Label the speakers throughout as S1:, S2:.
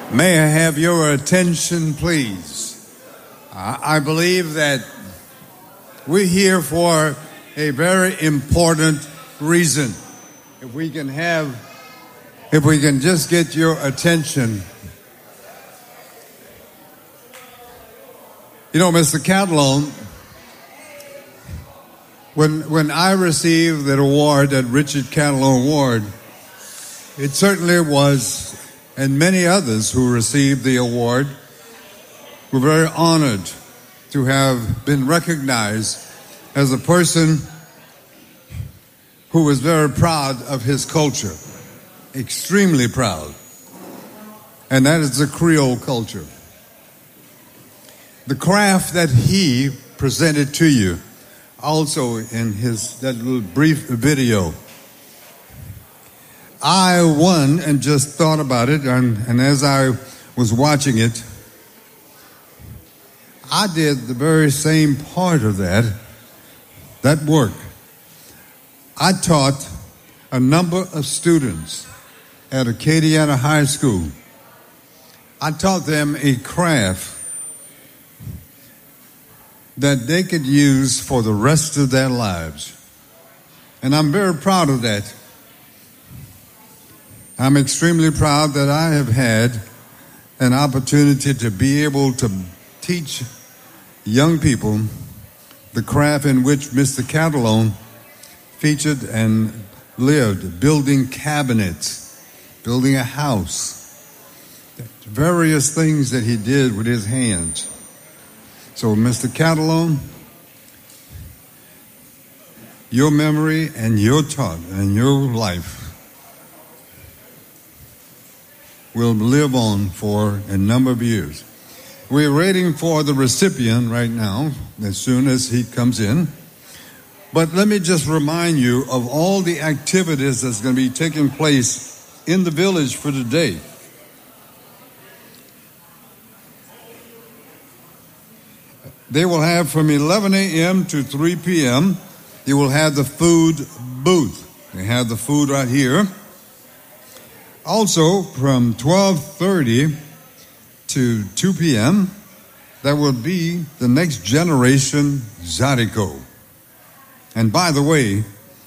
S1: May I have your attention, please? I believe that we're here for a very important reason. If we can just get your attention. You know, Mr. Catalone, when I received that award, that Richard Catalone Award, it certainly was, and many others who received the award were very honored to have been recognized as a person who was very proud of his culture, extremely proud, and that is the Creole culture. The craft that he presented to you, also in that little brief video, I won and just thought about it, and as I was watching it, I did the very same part of that work. I taught a number of students at Acadiana High School. I taught them a craft that they could use for the rest of their lives. And I'm very proud of that. I'm extremely proud that I have had an opportunity to be able to teach young people the craft in which Mr. Catalone featured and lived, building cabinets, building a house, various things that he did with his hands. So, Mr. Catalone, your memory and your thought and your life will live on for a number of years. We're waiting for the recipient right now, as soon as he comes in. But let me just remind you of all the activities that's going to be taking place in the village for today. They will have from 11 a.m. to 3 p.m., they will have the food booth. They have the food right here. Also, from 12:30 to 2 p.m., that will be the next generation Zydeco. And by the way,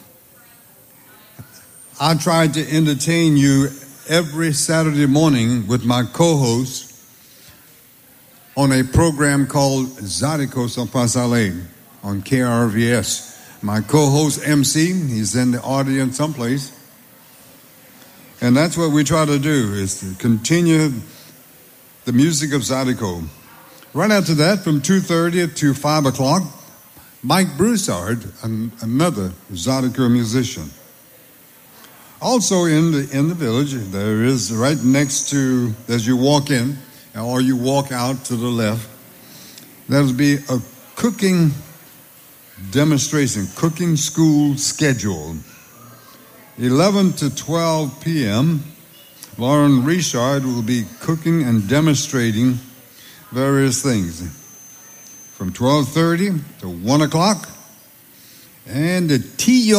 S1: I try to entertain you every Saturday morning with my co-host on a program called Zydeco Sans Pasale on KRVS. My co-host MC, he's in the audience someplace. And that's what we try to do, is to continue the music of Zydeco. Right after that, from 2:30 to 5 o'clock, Mike Broussard, another Zydeco musician. Also in the village, there is right next to, as you walk in, or you walk out to the left, there'll be a cooking demonstration, cooking school schedule. 11 to 12 p.m., Lauren Richard will be cooking and demonstrating various things. From 12:30 to 1 o'clock, and the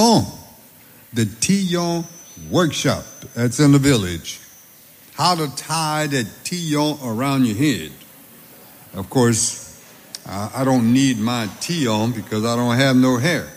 S1: Tillon workshop, that's in the village. How to tie that Tillon around your head. Of course, I don't need my Tillon because I don't have no hair.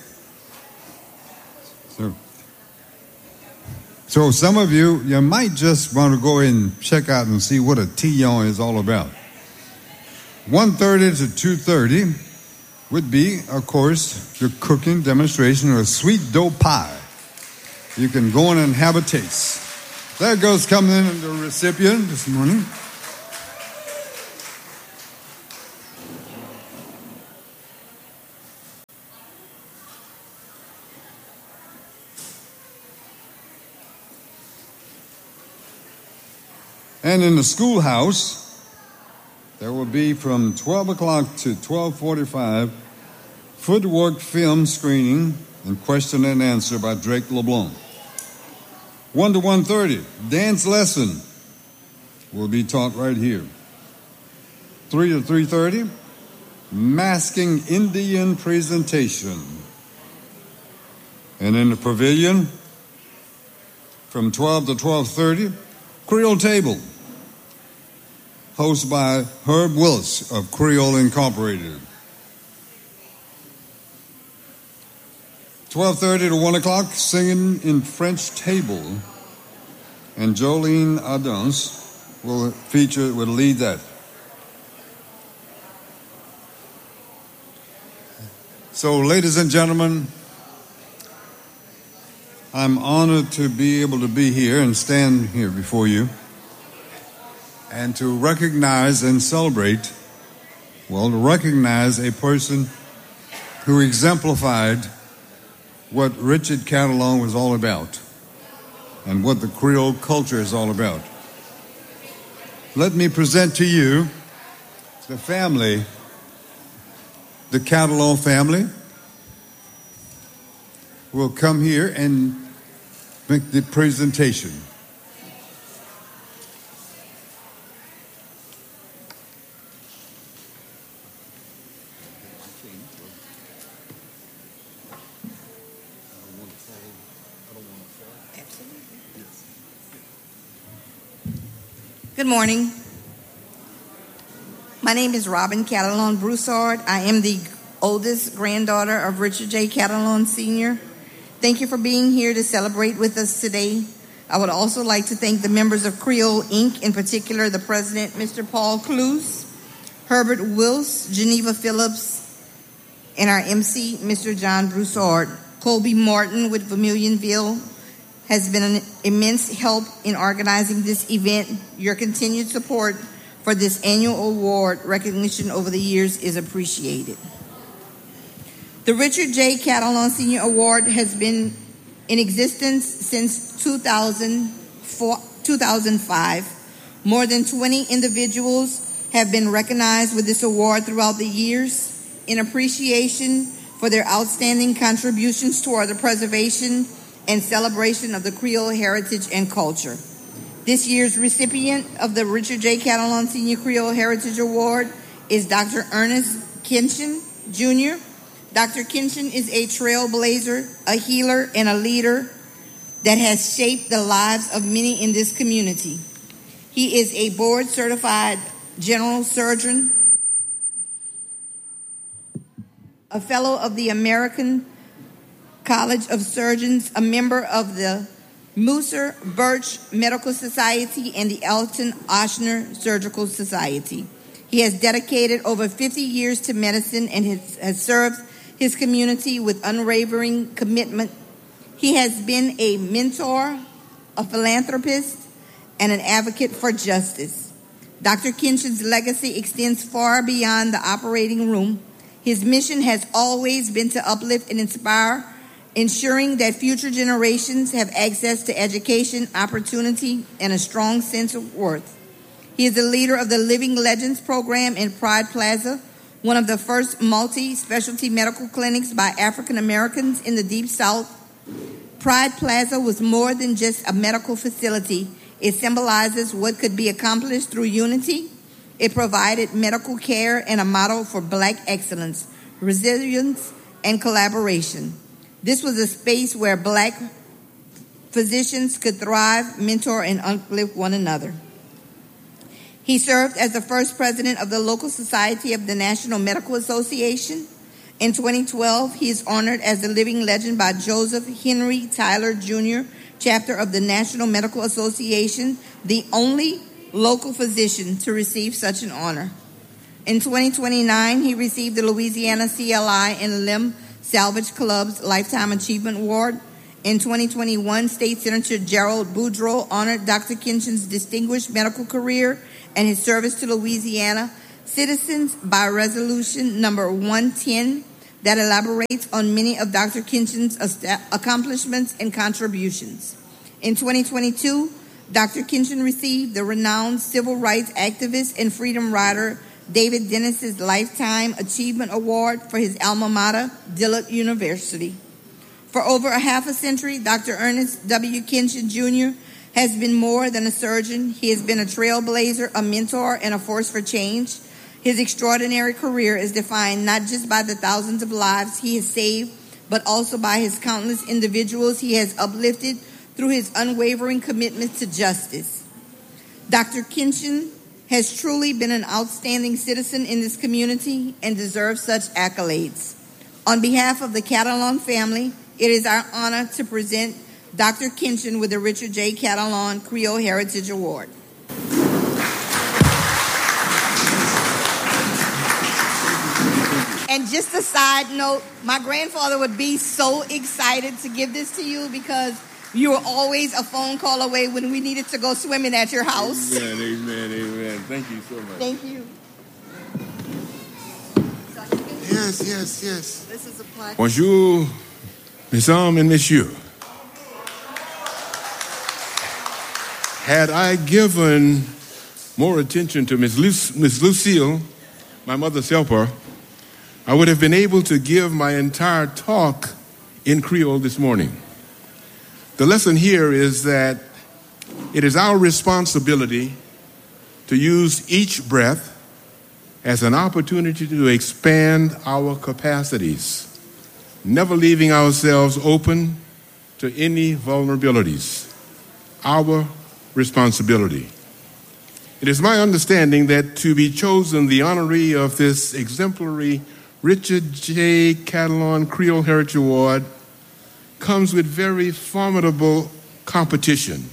S1: So some of you might just want to go and check out and see what a Tillon is all about. 1:30 to 2:30 would be, of course, the cooking demonstration of a sweet dough pie. You can go in and have a taste. There goes coming in the recipient this morning. And in the schoolhouse, there will be from 12 o'clock to 12:45, footwork film screening and question and answer by Drake LeBlanc. 1 to 1:30, dance lesson will be taught right here. 3 to 3:30, masking Indian presentation. And in the pavilion, from 12 to 12:30, Creole table. hosted by Herb Wills of Creole Incorporated. 12:30 to 1 o'clock, Singing in French Table, and Jolene Adams will lead that. So, ladies and gentlemen, I'm honored to be able to be here and stand here before you and to recognize and celebrate, to recognize a person who exemplified what Richard Catalon was all about and what the Creole culture is all about. Let me present to you the family, the Catalon family, who will come here and make the presentation.
S2: Good morning. My name is Robin Catalon Broussard. I am the oldest granddaughter of Richard J. Catalon Sr. Thank you for being here to celebrate with us today. I would also like to thank the members of Creole Inc., in particular the president, Mr. Paul Cluse, Herbert Wills, Geneva Phillips, and our MC, Mr. John Broussard. Colby Martin with Vermilionville has been an immense help in organizing this event. Your continued support for this annual award recognition over the years is appreciated. The Richard J. Catalon Sr. Award has been in existence since 2005. More than 20 individuals have been recognized with this award throughout the years in appreciation for their outstanding contributions toward the preservation and celebration of the Creole heritage and culture. This year's recipient of the Richard J. Catalon Sr. Creole Heritage Award is Dr. Ernest Kinchin, Jr. Dr. Kinchin is a trailblazer, a healer, and a leader that has shaped the lives of many in this community. He is a board-certified general surgeon, a fellow of the American College of Surgeons, a member of the Musser Birch Medical Society and the Elton Ochsner Surgical Society. He has dedicated over 50 years to medicine and has served his community with unwavering commitment. He has been a mentor, a philanthropist, and an advocate for justice. Dr. Kinchin's legacy extends far beyond the operating room. His mission has always been to uplift and inspire, ensuring that future generations have access to education, opportunity, and a strong sense of worth. He is the leader of the Living Legends program in Pride Plaza, one of the first multi-specialty medical clinics by African Americans in the Deep South. Pride Plaza was more than just a medical facility. It symbolizes what could be accomplished through unity. It provided medical care and a model for Black excellence, resilience, and collaboration. This was a space where Black physicians could thrive, mentor, and uplift one another. He served as the first president of the local society of the National Medical Association. In 2012, he is honored as a living legend by Joseph Henry Tyler Jr., chapter of the National Medical Association, the only local physician to receive such an honor. In 2029, he received the Louisiana CLI and Limb Salvage Club's Lifetime Achievement Award. In 2021, State Senator Gerald Boudreaux honored Dr. Kinchin's distinguished medical career and his service to Louisiana citizens by resolution number 110 that elaborates on many of Dr. Kinchin's accomplishments and contributions. In 2022, Dr. Kinchin received the renowned civil rights activist and freedom rider David Dennis's Lifetime Achievement Award for his alma mater, Dillard University. For over a half a century, Dr. Ernest W. Kinchin Jr. has been more than a surgeon. He has been a trailblazer, a mentor, and a force for change. His extraordinary career is defined not just by the thousands of lives he has saved, but also by his countless individuals he has uplifted through his unwavering commitment to justice. Dr. Kinchin has truly been an outstanding citizen in this community and deserves such accolades. On behalf of the Catalon family, it is our honor to present Dr. Kinchin with the Richard J. Catalon Creole Heritage Award. And just a side note, my grandfather would be so excited to give this to you because you were always a phone call away when we needed to go swimming at your house.
S3: Amen, amen, amen. Thank you so much.
S2: Thank you.
S3: Yes.
S2: This is a plaque.
S3: Bonjour, mesdames and messieurs. Had I given more attention to Miss Lucille, my mother's helper, I would have been able to give my entire talk in Creole this morning. The lesson here is that it is our responsibility to use each breath as an opportunity to expand our capacities, never leaving ourselves open to any vulnerabilities. Our responsibility. It is my understanding that to be chosen the honoree of this exemplary Richard J. Catalon Creole Heritage Award comes with very formidable competition.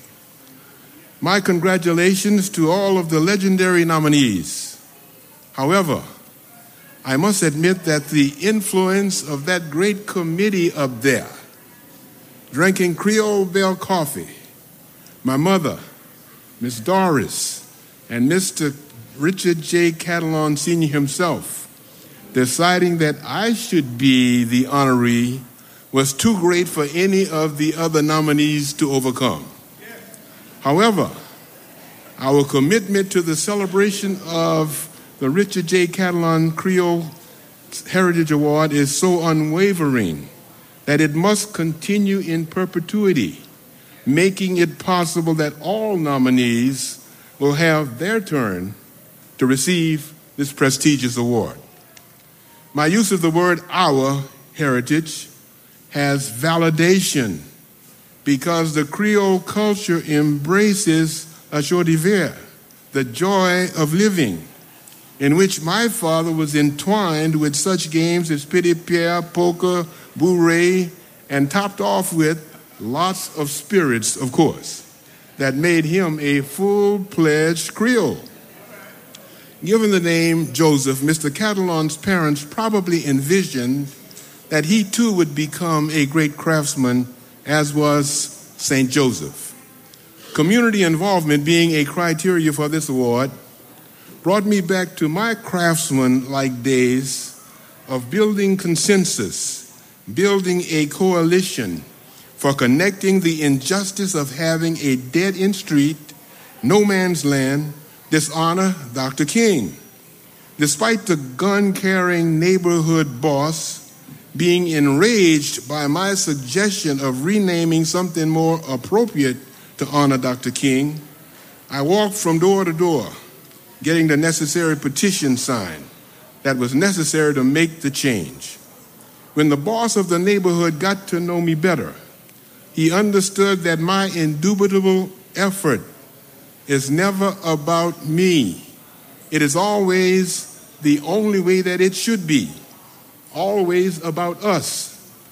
S3: My congratulations to all of the legendary nominees. However, I must admit that the influence of that great committee up there, drinking Creole Belle coffee, my mother, Miss Doris, and Mr. Richard J. Catalon Sr. himself, deciding that I should be the honoree was too great for any of the other nominees to overcome. However, our commitment to the celebration of the Richard J. Catalon Creole Heritage Award is so unwavering that it must continue in perpetuity, making it possible that all nominees will have their turn to receive this prestigious award. My use of the word "our" heritage has validation because the Creole culture embraces la joie de vivre, the joy of living, in which my father was entwined with such games as Petit Pierre, poker, bourrée, and topped off with lots of spirits, of course, that made him a full-fledged Creole. Given the name Joseph, Mr. Catalon's parents probably envisioned that he too would become a great craftsman, as was St. Joseph. Community involvement being a criteria for this award brought me back to my craftsman-like days of building consensus, building a coalition for connecting the injustice of having a dead-end street, no man's land, dishonor Dr. King. Despite the gun-carrying neighborhood boss being enraged by my suggestion of renaming something more appropriate to honor Dr. King, I walked from door to door, getting the necessary petition signed that was necessary to make the change. When the boss of the neighborhood got to know me better, he understood that my indubitable effort is never about me. It is always the only way that it should be. Always about us.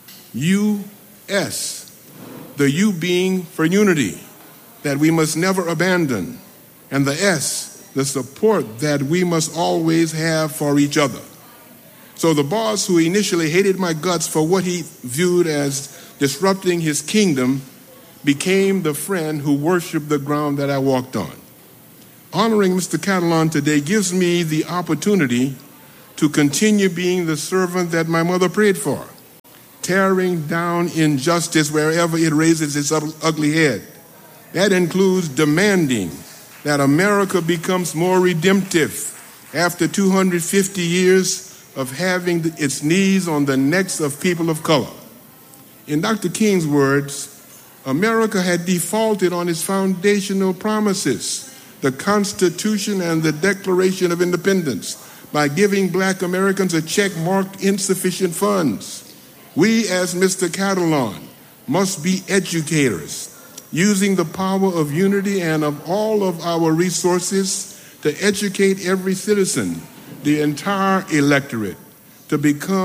S3: U-S. The U being for unity, that we must never abandon. And the S, the support that we must always have for each other. So the boss who initially hated my guts for what he viewed as disrupting his kingdom became the friend who worshiped the ground that I walked on. Honoring Mr. Catalon today gives me the opportunity to continue being the servant that my mother prayed for, tearing down injustice wherever it raises its ugly head. That includes demanding that America becomes more redemptive after 250 years of having its knees on the necks of people of color. In Dr. King's words, America had defaulted on its foundational promises, the Constitution and the Declaration of Independence, by giving black Americans a check marked insufficient funds. We, as Mr. Catalon, must be educators, using the power of unity and of all of our resources to educate every citizen, the entire electorate, to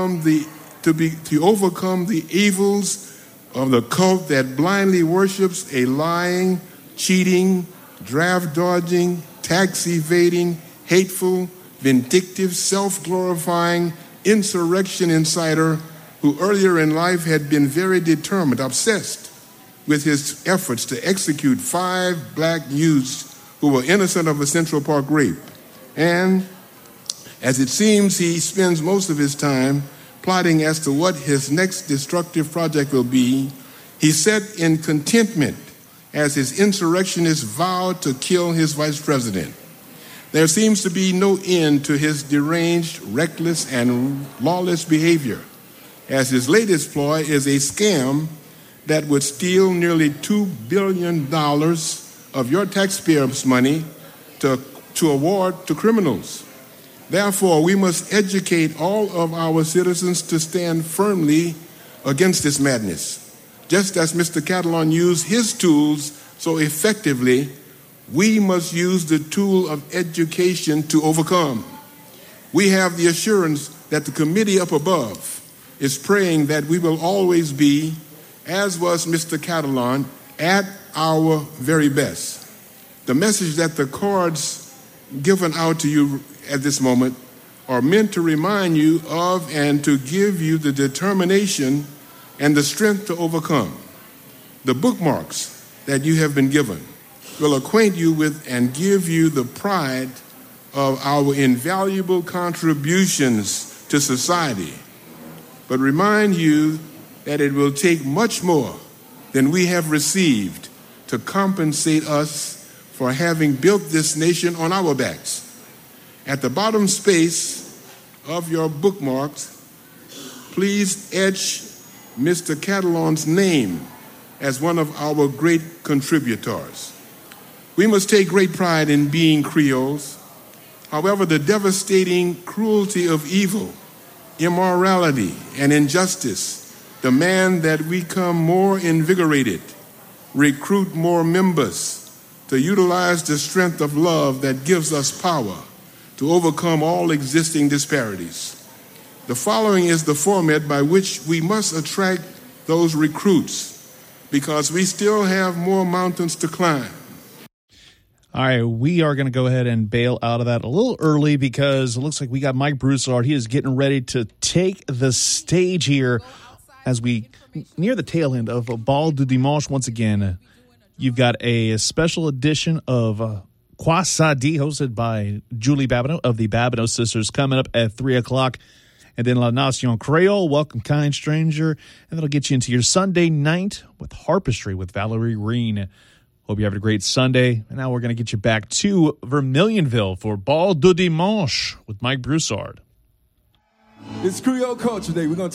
S3: overcome the evils of the cult that blindly worships a lying, cheating, draft dodging, tax evading, hateful, vindictive, self-glorifying insurrection inciter who earlier in life had been very determined, obsessed with his efforts to execute 5 black youths who were innocent of a Central Park rape. And as it seems, he spends most of his time plotting as to what his next destructive project will be. He sat in contentment as his insurrectionists vowed to kill his vice president. There seems to be no end to his deranged, reckless, and lawless behavior, as his latest ploy is a scam that would steal nearly $2 billion of your taxpayers' money to award to criminals. Therefore, we must educate all of our citizens to stand firmly against this madness. Just as Mr. Catalon used his tools so effectively, we must use the tool of education to overcome. We have the assurance that the committee up above is praying that we will always be, as was Mr. Catalon, at our very best. The message that the cards given out to you at this moment are meant to remind you of and to give you the determination and the strength to overcome. The bookmarks that you have been given will acquaint you with and give you the pride of our invaluable contributions to society, but remind you that it will take much more than we have received to compensate us for having built this nation on our backs. At the bottom space of your bookmarks, please etch Mr. Catalon's name as one of our great contributors. We must take great pride in being Creoles. However, the devastating cruelty of evil, immorality, and injustice demand that we come more invigorated, recruit more members, to utilize the strength of love that gives us power to overcome all existing disparities. The following is the format by which we must attract those recruits, because we still have more mountains to climb.
S4: All right, we are going to go ahead and bail out of that a little early because it looks like we got Mike Broussard. He is getting ready to take the stage here as we near the tail end of Bal du Dimanche once again. You've got a special edition of Quoi Ça Dit, hosted by Julie Babineau of the Babineau Sisters, coming up at 3 o'clock. And then La Nation Creole, Welcome Kind Stranger. And that'll get you into your Sunday night with Harpistry with Valerie Green. Hope you're having a great Sunday. And now we're going to get you back to Vermilionville for Bal du Dimanche with Mike Broussard.
S5: It's Creole Culture Day. We're going to